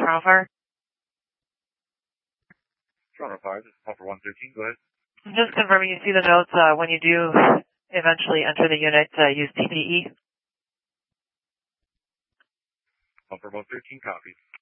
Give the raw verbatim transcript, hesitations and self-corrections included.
Toronto Fire. Toronto Fire, this is Pumper one thirteen, go ahead. Just confirming you see the notes uh, when you do eventually enter the unit, uh, use P P E. Pumper one thirteen, copy.